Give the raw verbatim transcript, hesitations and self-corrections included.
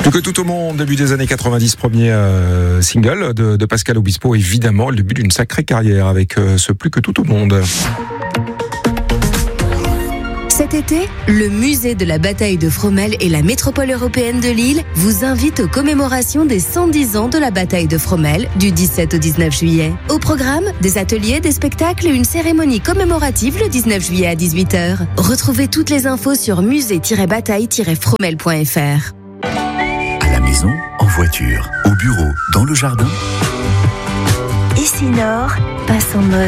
Plus que tout au monde, début des années quatre-vingt-dix, premier euh, single de, de Pascal Obispo, évidemment, le début d'une sacrée carrière avec euh, ce Plus que tout au monde. Cet été, le musée de la bataille de Fromelles et la métropole européenne de Lille vous invitent aux commémorations des cent dix ans de la bataille de Fromelles du dix-sept au dix-neuf juillet. Au programme, des ateliers, des spectacles et une cérémonie commémorative le dix-neuf juillet à dix-huit heures. Retrouvez toutes les infos sur musée tiret bataille tiret fromelles point f r. À la maison, en voiture, au bureau, dans le jardin. Ici Nord passe en mode